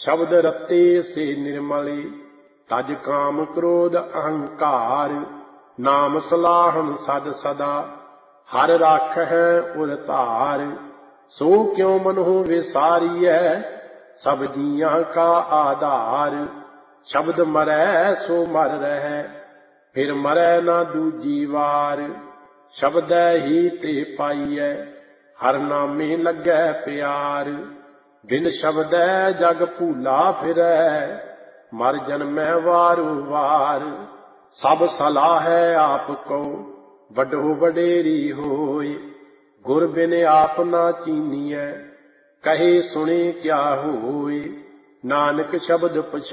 शब्द रत्ते से निर्मले तज काम क्रोध अहंकार। नाम सलाहन सद सदा हर राख है उर तार। सो क्यों मनो विसारिय सब जियां का आधार। शब्द मरै सो मर रहे फिर मरै ना दूजी वार। शब्द ही ते पाइय हर नामे लगै प्यार। बिन शब्द जग भूला फिरै मर जन्मै वारो वार। सब सलाह है आप को वडो वडेरी होय। गुर बिन आप ना चीनिय कहे सुने क्या होय। नानक शब्द